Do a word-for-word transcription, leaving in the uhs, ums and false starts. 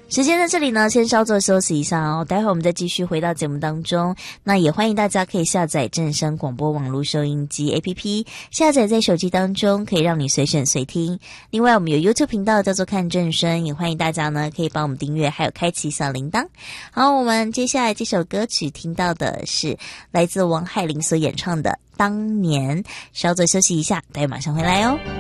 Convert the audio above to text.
时间在这里呢，先稍作休息一下哦，待会我们再继续回到节目当中。那也欢迎大家可以下载正声广播网络收音机 A P P， 下载在手机当中，可以让你随选随听。另外我们有 YouTube 频道叫做看正声，也欢迎大家呢可以帮我们订阅，还有开启小铃铛。好，我们接下来这首歌曲听到的是来自王海玲所演唱的《当年》，稍作休息一下，待会马上回来哦。